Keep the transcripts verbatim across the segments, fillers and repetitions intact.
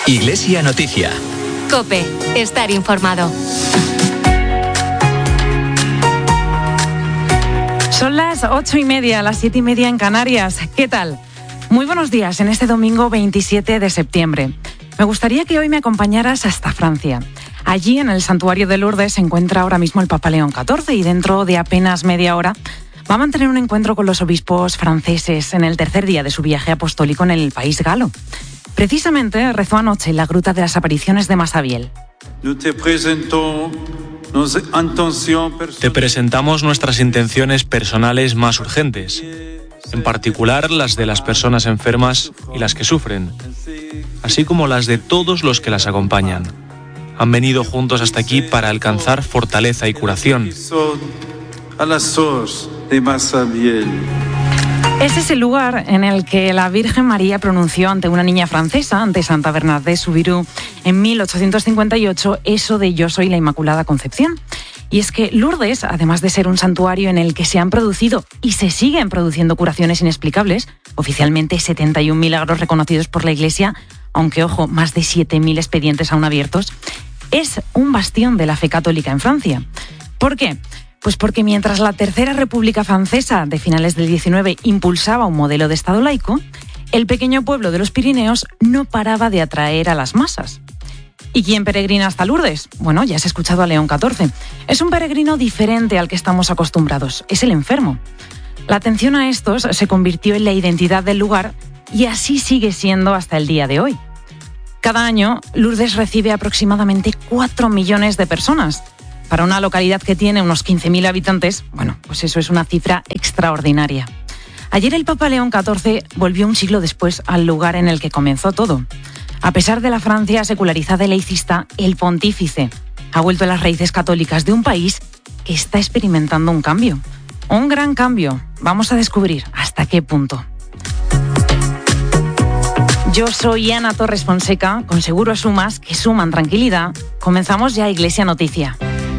Iglesia Noticia. COPE. Estar informado. Son las ocho y media, las siete y media en Canarias. ¿Qué tal? Muy buenos días en este domingo veintisiete de septiembre. Me gustaría que hoy me acompañaras hasta Francia. Allí, en el santuario de Lourdes, se encuentra ahora mismo el Papa León catorce y dentro de apenas media hora va a mantener un encuentro con los obispos franceses en el tercer día de su viaje apostólico en el país galo. Precisamente rezó anoche en la Gruta de las Apariciones de Massabielle. Te presentamos nuestras intenciones personales más urgentes, en particular las de las personas enfermas y las que sufren, así como las de todos los que las acompañan. Han venido juntos hasta aquí para alcanzar fortaleza y curación. Ese es el lugar en el que la Virgen María pronunció ante una niña francesa, ante Santa Bernadette Soubirous, en mil ochocientos cincuenta y ocho, eso de Yo soy la Inmaculada Concepción. Y es que Lourdes, además de ser un santuario en el que se han producido y se siguen produciendo curaciones inexplicables, oficialmente setenta y un milagros reconocidos por la Iglesia, aunque, ojo, más de siete mil expedientes aún abiertos, es un bastión de la fe católica en Francia. ¿Por qué? Pues porque mientras la Tercera República Francesa de finales del diecinueve impulsaba un modelo de Estado laico, el pequeño pueblo de los Pirineos no paraba de atraer a las masas. ¿Y quién peregrina hasta Lourdes? Bueno, ya has escuchado a León catorce. Es un peregrino diferente al que estamos acostumbrados. Es el enfermo. La atención a estos se convirtió en la identidad del lugar y así sigue siendo hasta el día de hoy. Cada año, Lourdes recibe aproximadamente cuatro millones de personas. Para una localidad que tiene unos quince mil habitantes, bueno, pues eso es una cifra extraordinaria. Ayer el Papa León catorce volvió un siglo después al lugar en el que comenzó todo. A pesar de la Francia secularizada y laicista, el pontífice ha vuelto a las raíces católicas de un país que está experimentando un cambio. Un gran cambio. Vamos a descubrir hasta qué punto. Yo soy Ana Torres Fonseca, con Seguro Sumas, que suman tranquilidad. Comenzamos ya Iglesia Noticia.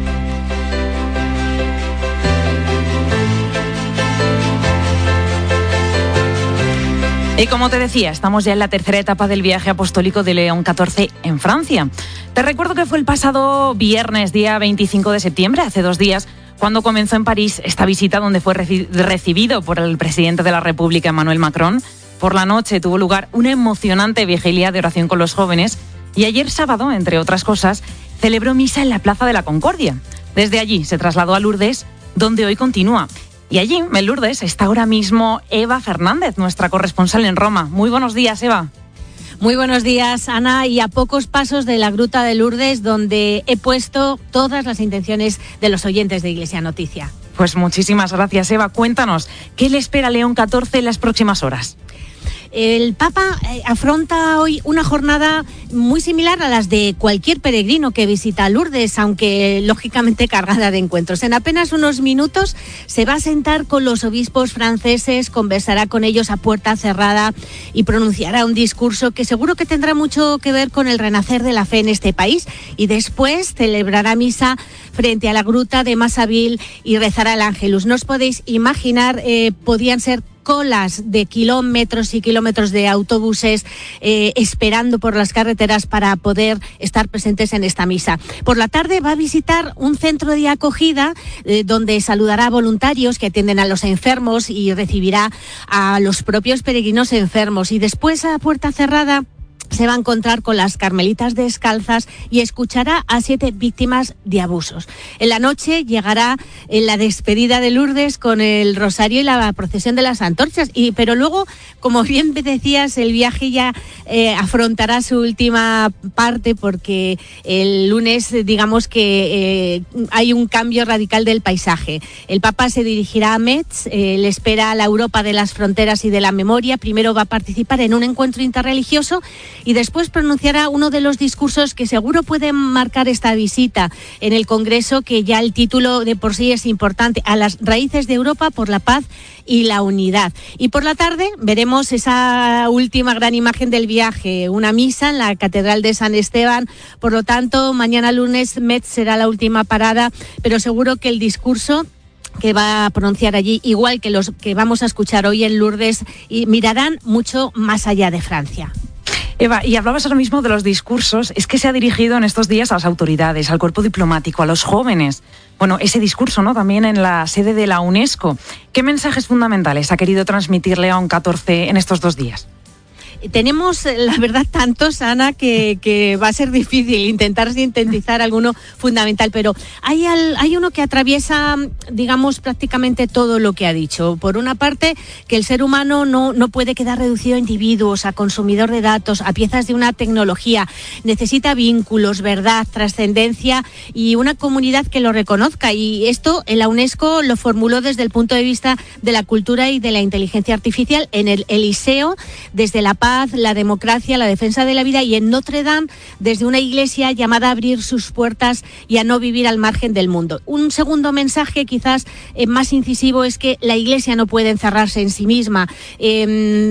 Y como te decía, estamos ya en la tercera etapa del viaje apostólico de León catorce en Francia. Te recuerdo que fue el pasado viernes, día veinticinco de septiembre, hace dos días, cuando comenzó en París esta visita donde fue reci- recibido por el presidente de la República, Emmanuel Macron. Por la noche tuvo lugar una emocionante vigilia de oración con los jóvenes y ayer sábado, entre otras cosas, celebró misa en la Plaza de la Concordia. Desde allí se trasladó a Lourdes, donde hoy continúa. Y allí, en Lourdes, está ahora mismo Eva Fernández, nuestra corresponsal en Roma. Muy buenos días, Eva. Muy buenos días, Ana, y a pocos pasos de la Gruta de Lourdes, donde he puesto todas las intenciones de los oyentes de Iglesia Noticia. Pues muchísimas gracias, Eva. Cuéntanos, ¿qué le espera a León catorce en las próximas horas? El Papa afronta hoy una jornada muy similar a las de cualquier peregrino que visita Lourdes, aunque lógicamente cargada de encuentros. En apenas unos minutos se va a sentar con los obispos franceses, conversará con ellos a puerta cerrada y pronunciará un discurso que seguro que tendrá mucho que ver con el renacer de la fe en este país, y después celebrará misa frente a la Gruta de Massabielle y rezará el Ángelus. No os podéis imaginar, eh, podían ser colas de kilómetros y kilómetros de autobuses eh, esperando por las carreteras para poder estar presentes en esta misa. Por la tarde va a visitar un centro de acogida eh, donde saludará a voluntarios que atienden a los enfermos y recibirá a los propios peregrinos enfermos, y después, a puerta cerrada, se va a encontrar con las Carmelitas Descalzas y escuchará a siete víctimas de abusos. En la noche llegará en la despedida de Lourdes con el rosario y la procesión de las antorchas. Y, pero luego, como bien decías, el viaje ya eh, afrontará su última parte, porque el lunes, digamos que eh, hay un cambio radical del paisaje. El Papa se dirigirá a Metz, eh, le espera a la Europa de las fronteras y de la memoria. Primero va a participar en un encuentro interreligioso y después pronunciará uno de los discursos que seguro pueden marcar esta visita en el Congreso, que ya el título de por sí es importante: a las raíces de Europa por la paz y la unidad. Y por la tarde veremos esa última gran imagen del viaje, una misa en la Catedral de San Esteban. Por lo tanto, mañana lunes Metz será la última parada, pero seguro que el discurso que va a pronunciar allí, igual que los que vamos a escuchar hoy en Lourdes, y mirarán mucho más allá de Francia. Eva, y hablabas ahora mismo de los discursos, es que se ha dirigido en estos días a las autoridades, al cuerpo diplomático, a los jóvenes. Bueno, ese discurso, ¿no?, también en la sede de la UNESCO. ¿Qué mensajes fundamentales ha querido transmitir León catorce en estos dos días? Tenemos, la verdad, tantos, Ana, que, que va a ser difícil intentar sintetizar alguno fundamental, pero hay, al, hay uno que atraviesa, digamos, prácticamente todo lo que ha dicho. Por una parte, que el ser humano no, no puede quedar reducido a individuos, a consumidor de datos, a piezas de una tecnología. Necesita vínculos, verdad, trascendencia y una comunidad que lo reconozca. Y esto en la UNESCO lo formuló desde el punto de vista de la cultura y de la inteligencia artificial en el Eliseo, desde la paz, la democracia, la defensa de la vida, y en Notre Dame desde una iglesia llamada a abrir sus puertas y a no vivir al margen del mundo. Un segundo mensaje quizás eh, más incisivo es que la iglesia no puede encerrarse en sí misma. Eh,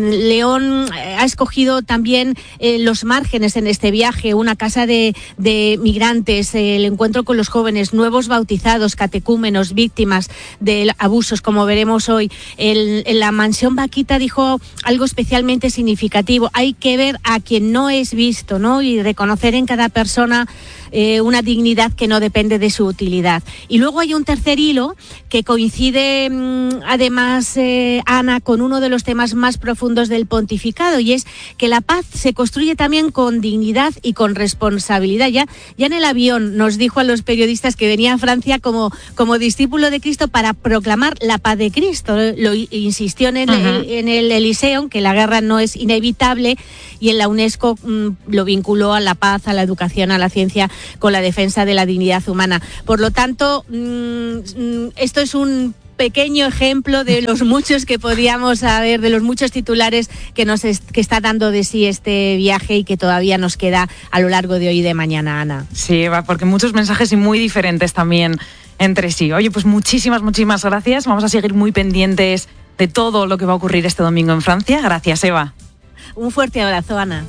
León ha escogido también eh, los márgenes en este viaje, una casa de, de migrantes, eh, el encuentro con los jóvenes, nuevos bautizados, catecúmenos, víctimas de abusos, como veremos hoy. El, en la mansión Vaquita dijo algo especialmente significativo. Hay que ver a quien no es visto, ¿no? Y reconocer en cada persona eh, una dignidad que no depende de su utilidad. Y luego hay un tercer hilo que coincide, mmm, además, eh, Ana, con uno de los temas más profundos del pontificado, y es que la paz se construye también con dignidad y con responsabilidad. Ya, ya en el avión nos dijo a los periodistas que venía a Francia como, como discípulo de Cristo para proclamar la paz de Cristo. Lo insistió en el, uh-huh. en el Eliseo, que la guerra no es inevitable, y en la UNESCO mmm, lo vinculó a la paz, a la educación, a la ciencia, con la defensa de la dignidad humana. Por lo tanto, mmm, esto es un pequeño ejemplo de los muchos que podíamos haber, de los muchos titulares que nos est- que está dando de sí este viaje y que todavía nos queda a lo largo de hoy y de mañana, Ana. Sí, Eva, porque muchos mensajes y muy diferentes también entre sí. Oye, pues muchísimas, muchísimas gracias. Vamos a seguir muy pendientes de todo lo que va a ocurrir este domingo en Francia. Gracias, Eva. Un fuerte abrazo, Ana.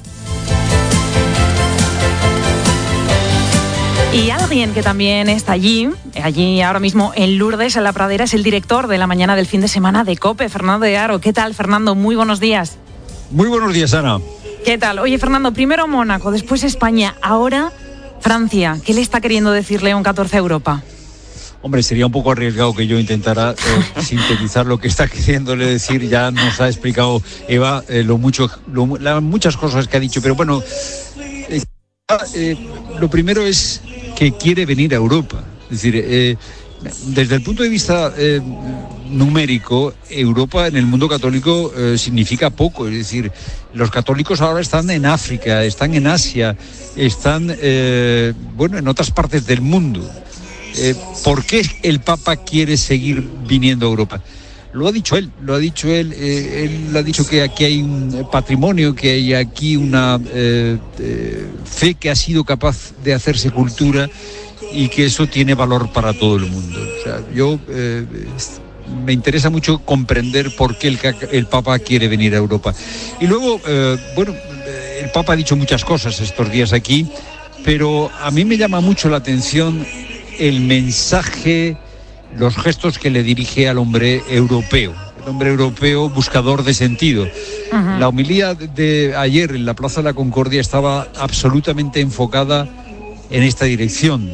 Y alguien que también está allí, allí ahora mismo en Lourdes, en la Pradera, es el director de la mañana del fin de semana de COPE, Fernando de Aro. ¿Qué tal, Fernando? Muy buenos días. Muy buenos días, Ana. ¿Qué tal? Oye, Fernando, primero Mónaco, después España, ahora Francia. ¿Qué le está queriendo decir León catorce a Europa? Hombre, sería un poco arriesgado que yo intentara eh, sintetizar lo que está queriéndole decir. Ya nos ha explicado Eva eh, lo mucho, lo, las muchas cosas que ha dicho, pero bueno, eh, eh, lo primero es que quiere venir a Europa. Es decir, eh, desde el punto de vista eh, numérico, Europa en el mundo católico eh, significa poco. Es decir, los católicos ahora están en África, están en Asia, están eh, bueno, en otras partes del mundo. Eh, ¿Por qué el Papa quiere seguir viniendo a Europa? Lo ha dicho él, lo ha dicho él, eh, él ha dicho que aquí hay un patrimonio, que hay aquí una eh, eh, fe que ha sido capaz de hacerse cultura y que eso tiene valor para todo el mundo. O sea, yo eh, me interesa mucho comprender por qué el, el Papa quiere venir a Europa. Y luego, eh, bueno, el Papa ha dicho muchas cosas estos días aquí, pero a mí me llama mucho la atención el mensaje, los gestos que le dirige al hombre europeo, el hombre europeo buscador de sentido. Uh-huh. La homilía de ayer en la Plaza de la Concordia estaba absolutamente enfocada en esta dirección.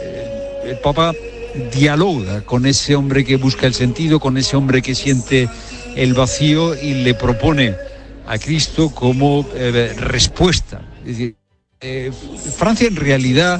El Papa dialoga con ese hombre que busca el sentido, con ese hombre que siente el vacío y le propone a Cristo como eh, respuesta. Es decir, eh, Francia en realidad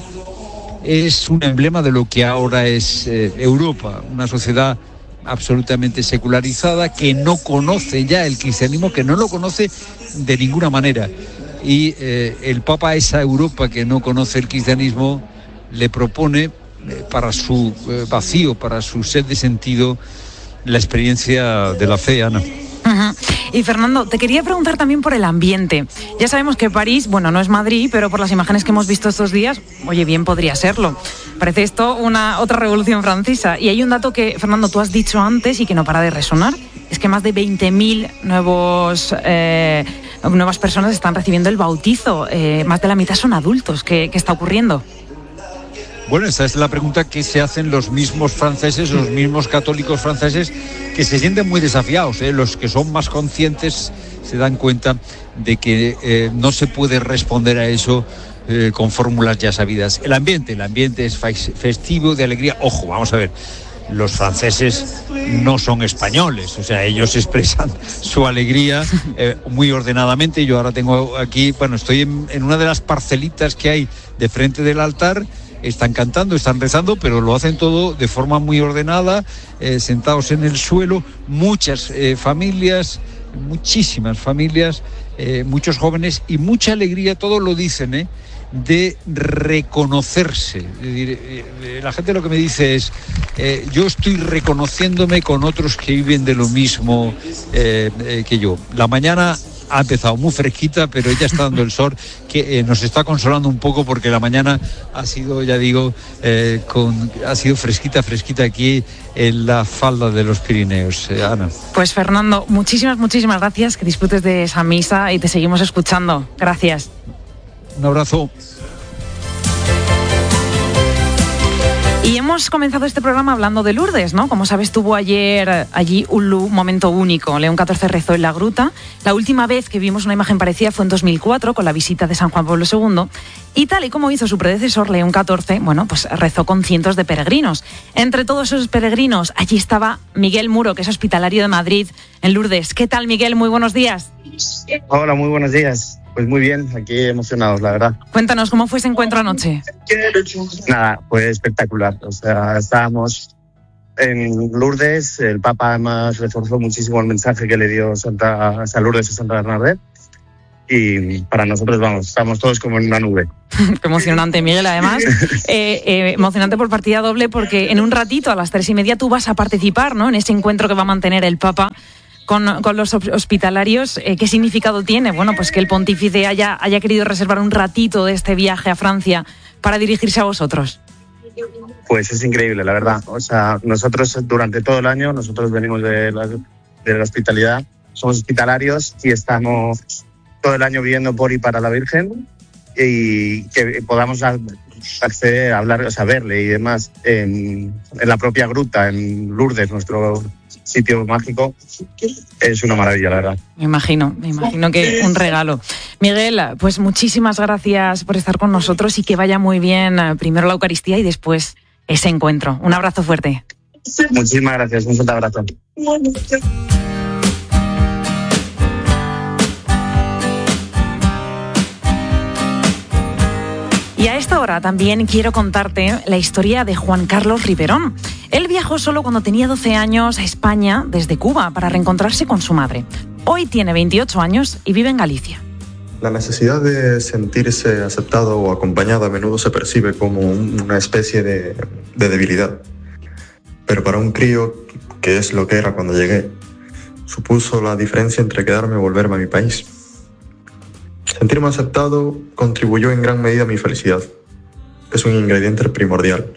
es un emblema de lo que ahora es eh, Europa, una sociedad absolutamente secularizada que no conoce ya el cristianismo, que no lo conoce de ninguna manera. Y eh, el Papa a esa Europa que no conoce el cristianismo le propone eh, para su eh, vacío, para su sed de sentido, la experiencia de la fe, Ana. Uh-huh. Y Fernando, te quería preguntar también por el ambiente. Ya sabemos que París, bueno, no es Madrid, pero por las imágenes que hemos visto estos días, oye, bien podría serlo. Parece esto una otra revolución francesa. Y hay un dato que, Fernando, tú has dicho antes y que no para de resonar, es que más de veinte mil nuevos, eh, nuevas personas están recibiendo el bautizo. Eh, más de la mitad son adultos. ¿Qué, qué está ocurriendo? Bueno, esta es la pregunta que se hacen los mismos franceses, los mismos católicos franceses, que se sienten muy desafiados, ¿eh? Los que son más conscientes se dan cuenta de que eh, no se puede responder a eso eh, con fórmulas ya sabidas. El ambiente, el ambiente es festivo, de alegría. Ojo, vamos a ver, los franceses no son españoles, o sea, ellos expresan su alegría eh, muy ordenadamente. Yo ahora tengo aquí, bueno, estoy en, en una de las parcelitas que hay de frente del altar. Están cantando, están rezando, pero lo hacen todo de forma muy ordenada, eh, sentados en el suelo. Muchas eh, familias, muchísimas familias, eh, muchos jóvenes y mucha alegría, todos lo dicen, ¿eh? de reconocerse. Es decir, eh, la gente lo que me dice es, eh, yo estoy reconociéndome con otros que viven de lo mismo eh, eh, que yo. La mañana ha empezado muy fresquita, pero ya está dando el sol, que eh, nos está consolando un poco, porque la mañana ha sido, ya digo, eh, con, ha sido fresquita, fresquita aquí en la falda de los Pirineos. Eh, Ana. Pues Fernando, muchísimas, muchísimas gracias, que disfrutes de esa misa y te seguimos escuchando. Gracias. Un abrazo. Y hemos comenzado este programa hablando de Lourdes, ¿no? Como sabes, tuvo ayer allí un momento único. León catorce rezó en la gruta. La última vez que vimos una imagen parecida fue en dos mil cuatro, con la visita de San Juan Pablo segundo. Y tal y como hizo su predecesor, León catorce, bueno, pues rezó con cientos de peregrinos. Entre todos esos peregrinos, allí estaba Miguel Muro, que es hospitalario de Madrid, en Lourdes. ¿Qué tal, Miguel? Muy buenos días. Hola, muy buenos días. Pues muy bien, aquí emocionados, la verdad. Cuéntanos, ¿cómo fue ese encuentro anoche? Nada, fue espectacular. O sea, estábamos en Lourdes, el Papa además reforzó muchísimo el mensaje que le dio Santa, a Lourdes y Santa Bernadette. Y para nosotros, vamos, estamos todos como en una nube. Qué emocionante, Miguel, además. Eh, eh, emocionante por partida doble, porque en un ratito, a las tres y media, tú vas a participar, ¿no?, en ese encuentro que va a mantener el Papa Con, con los hospitalarios. Eh, ¿Qué significado tiene? Bueno, pues que el pontífice haya, haya querido reservar un ratito de este viaje a Francia para dirigirse a vosotros. Pues es increíble, la verdad. O sea, nosotros durante todo el año, nosotros venimos de la, de la hospitalidad, somos hospitalarios y estamos todo el año viviendo por y para la Virgen, y que podamos acceder, hablar, o sea, verle y demás en, en la propia gruta, en Lourdes, nuestro sitio mágico, es una maravilla, la verdad. Me imagino, me imagino que un regalo. Miguel, pues muchísimas gracias por estar con nosotros y que vaya muy bien primero la Eucaristía y después ese encuentro. Un abrazo fuerte. Muchísimas gracias, un fuerte abrazo. Y a esta hora también quiero contarte la historia de Juan Carlos Riverón. Él viajó solo cuando tenía doce años a España desde Cuba para reencontrarse con su madre. Hoy tiene veintiocho años y vive en Galicia. La necesidad de sentirse aceptado o acompañado a menudo se percibe como una especie de, de debilidad. Pero para un crío, que es lo que era cuando llegué, supuso la diferencia entre quedarme o volverme a mi país. Sentirme aceptado contribuyó en gran medida a mi felicidad. Es un ingrediente primordial.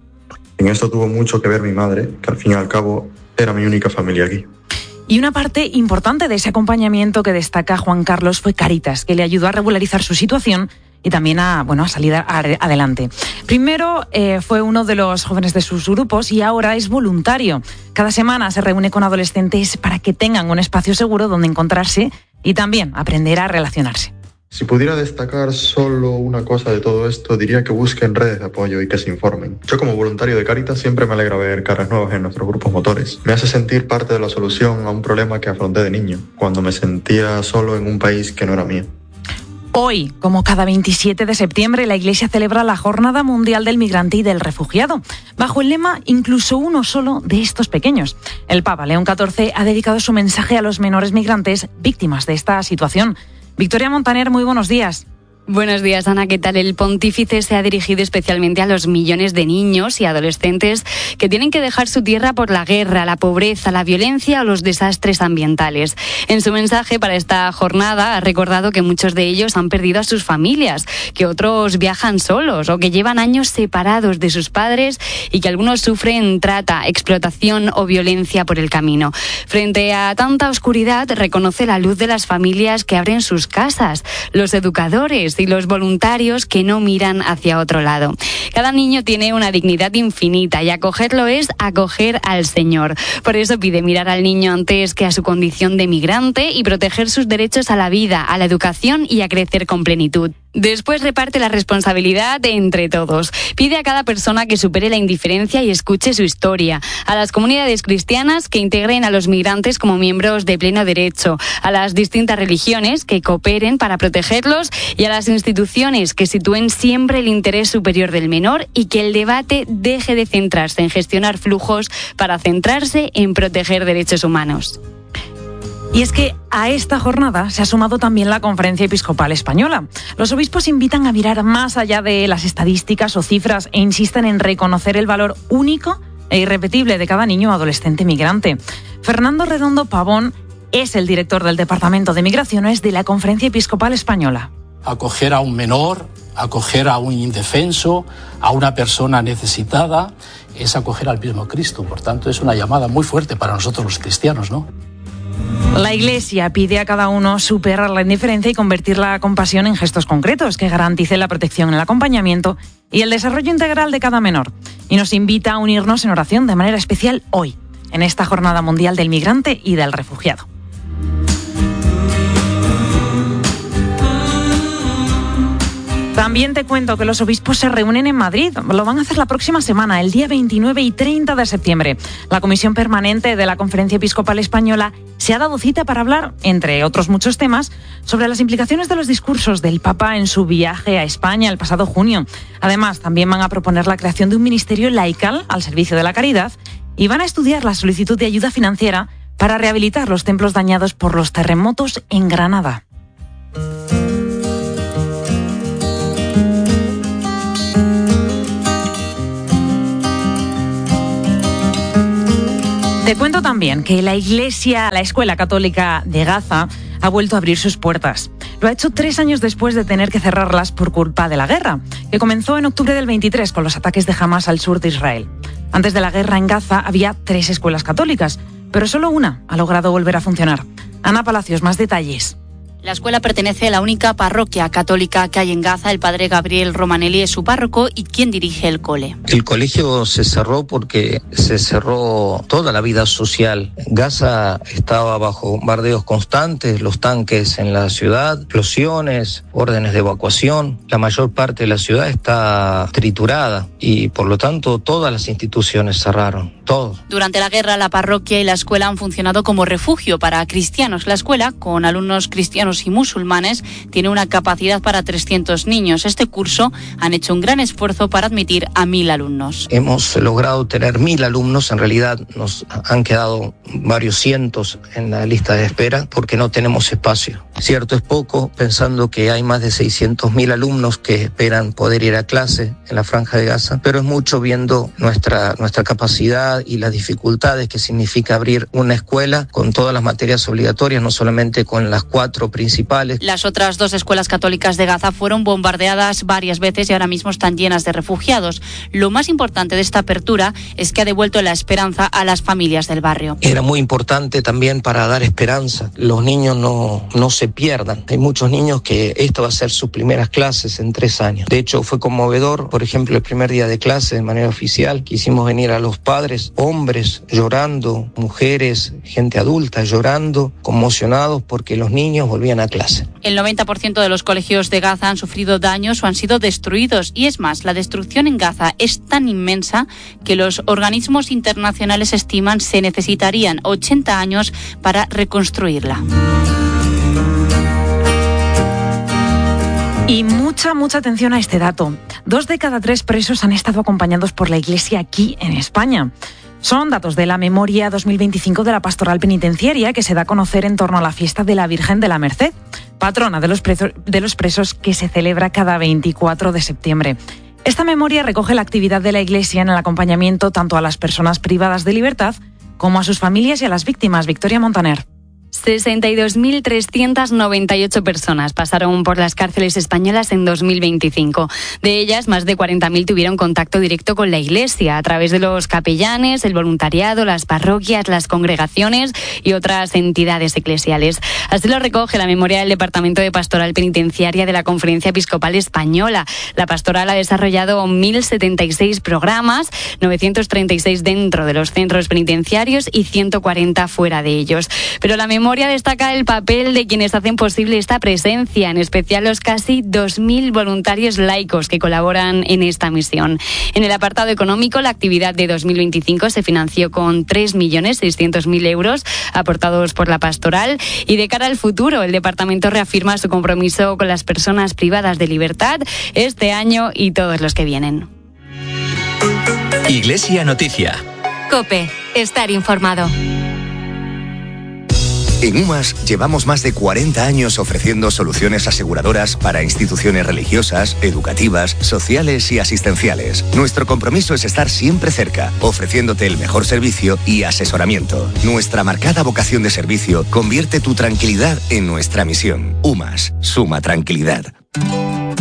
En esto tuvo mucho que ver mi madre, que al fin y al cabo era mi única familia aquí. Y una parte importante de ese acompañamiento que destaca Juan Carlos fue Cáritas, que le ayudó a regularizar su situación y también a, bueno, a salir a, a, adelante. Primero eh, fue uno de los jóvenes de sus grupos y ahora es voluntario. Cada semana se reúne con adolescentes para que tengan un espacio seguro donde encontrarse y también aprender a relacionarse. Si pudiera destacar solo una cosa de todo esto, diría que busquen redes de apoyo y que se informen. Yo, como voluntario de Cáritas, siempre me alegra ver caras nuevas en nuestros grupos motores. Me hace sentir parte de la solución a un problema que afronté de niño, cuando me sentía solo en un país que no era mío. Hoy, como cada veintisiete de septiembre, la Iglesia celebra la Jornada Mundial del Migrante y del Refugiado, bajo el lema «Incluso uno solo de estos pequeños». El Papa León catorce ha dedicado su mensaje a los menores migrantes víctimas de esta situación. Victoria Montaner, muy buenos días. Buenos días, Ana. ¿Qué tal? El pontífice se ha dirigido especialmente a los millones de niños y adolescentes que tienen que dejar su tierra por la guerra, la pobreza, la violencia o los desastres ambientales. En su mensaje para esta jornada ha recordado que muchos de ellos han perdido a sus familias, que otros viajan solos o que llevan años separados de sus padres y que algunos sufren trata, explotación o violencia por el camino. Frente a tanta oscuridad, reconoce la luz de las familias que abren sus casas, los educadores, y los voluntarios que no miran hacia otro lado. Cada niño tiene una dignidad infinita y acogerlo es acoger al Señor. Por eso pide mirar al niño antes que a su condición de migrante y proteger sus derechos a la vida, a la educación y a crecer con plenitud. Después reparte la responsabilidad entre todos. Pide a cada persona que supere la indiferencia y escuche su historia. A las comunidades cristianas que integren a los migrantes como miembros de pleno derecho. A las distintas religiones que cooperen para protegerlos y a las instituciones que sitúen siempre el interés superior del menor y que el debate deje de centrarse en gestionar flujos para centrarse en proteger derechos humanos. Y es que a esta jornada se ha sumado también la Conferencia Episcopal Española. Los obispos invitan a mirar más allá de las estadísticas o cifras e insisten en reconocer el valor único e irrepetible de cada niño o adolescente migrante. Fernando Redondo Pavón es el director del Departamento de Migraciones de la Conferencia Episcopal Española. Acoger a un menor, acoger a un indefenso, a una persona necesitada, es acoger al mismo Cristo. Por tanto, es una llamada muy fuerte para nosotros los cristianos, ¿no? La Iglesia pide a cada uno superar la indiferencia y convertir la compasión en gestos concretos que garanticen la protección, el acompañamiento y el desarrollo integral de cada menor. Y nos invita a unirnos en oración de manera especial hoy, en esta Jornada Mundial del Migrante y del Refugiado. También te cuento que los obispos se reúnen en Madrid. Lo van a hacer la próxima semana, el día veintinueve y treinta de septiembre. La Comisión Permanente de la Conferencia Episcopal Española se ha dado cita para hablar, entre otros muchos temas, sobre las implicaciones de los discursos del Papa en su viaje a España el pasado junio. Además, también van a proponer la creación de un ministerio laical al servicio de la caridad y van a estudiar la solicitud de ayuda financiera para rehabilitar los templos dañados por los terremotos en Granada. Te cuento también que la Iglesia, la Escuela Católica de Gaza, ha vuelto a abrir sus puertas. Lo ha hecho tres años después de tener que cerrarlas por culpa de la guerra, que comenzó en octubre del veintitrés con los ataques de Hamas al sur de Israel. Antes de la guerra en Gaza había tres escuelas católicas, pero solo una ha logrado volver a funcionar. Ana Palacios, más detalles. La escuela pertenece a la única parroquia católica que hay en Gaza. El padre Gabriel Romanelli es su párroco y quien dirige el cole. El colegio se cerró porque se cerró toda la vida social. Gaza estaba bajo bombardeos constantes, los tanques en la ciudad, explosiones, órdenes de evacuación. La mayor parte de la ciudad está triturada y por lo tanto todas las instituciones cerraron, todo. Durante la guerra la parroquia y la escuela han funcionado como refugio para cristianos. La escuela, con alumnos cristianos y musulmanes, tiene una capacidad para trescientos niños. Este curso han hecho un gran esfuerzo para admitir a mil alumnos. Hemos logrado tener mil alumnos, en realidad nos han quedado varios cientos en la lista de espera porque no tenemos espacio. Cierto es poco, pensando que hay más de seiscientos mil alumnos que esperan poder ir a clase en la Franja de Gaza, pero es mucho viendo nuestra, nuestra capacidad y las dificultades que significa abrir una escuela con todas las materias obligatorias, no solamente con las cuatro principales. Las otras dos escuelas católicas de Gaza fueron bombardeadas varias veces y ahora mismo están llenas de refugiados. Lo más importante de esta apertura es que ha devuelto la esperanza a las familias del barrio. Era muy importante también para dar esperanza. Los niños no, no se pierdan. Hay muchos niños que esto va a ser sus primeras clases en tres años. De hecho, fue conmovedor, por ejemplo, el primer día de clase de manera oficial. Quisimos venir a los padres, hombres llorando, mujeres, gente adulta llorando, conmocionados porque los niños volvían a clase. El noventa por ciento de los colegios de Gaza han sufrido daños o han sido destruidos. Y es más, la destrucción en Gaza es tan inmensa que los organismos internacionales estiman se necesitarían ochenta años para reconstruirla. Y mucha, mucha atención a este dato. Dos de cada tres presos han estado acompañados por la Iglesia aquí en España. Son datos de la memoria dos mil veinticinco de la Pastoral Penitenciaria que se da a conocer en torno a la fiesta de la Virgen de la Merced, patrona de los presos, de los presos que se celebra cada veinticuatro de septiembre. Esta memoria recoge la actividad de la Iglesia en el acompañamiento tanto a las personas privadas de libertad como a sus familias y a las víctimas. Victoria Montaner. sesenta y dos mil trescientas noventa y ocho personas pasaron por las cárceles españolas en dos mil veinticinco. De ellas, más de cuarenta mil tuvieron contacto directo con la Iglesia a través de los capellanes, el voluntariado, las parroquias, las congregaciones y otras entidades eclesiales. Así lo recoge la memoria del Departamento de Pastoral Penitenciaria de la Conferencia Episcopal Española. La pastoral ha desarrollado mil setenta y seis programas, novecientos treinta y seis dentro de los centros penitenciarios y ciento cuarenta fuera de ellos. Pero la memoria destaca el papel de quienes hacen posible esta presencia, en especial los casi dos mil voluntarios laicos que colaboran en esta misión. En el apartado económico, la actividad de dos mil veinticinco se financió con tres millones seiscientos mil euros aportados por la pastoral, y de cara al futuro, el departamento reafirma su compromiso con las personas privadas de libertad este año y todos los que vienen. Iglesia Noticia. COPE. Estar informado. En UMAS llevamos más de cuarenta años ofreciendo soluciones aseguradoras para instituciones religiosas, educativas, sociales y asistenciales. Nuestro compromiso es estar siempre cerca, ofreciéndote el mejor servicio y asesoramiento. Nuestra marcada vocación de servicio convierte tu tranquilidad en nuestra misión. UMAS, suma tranquilidad.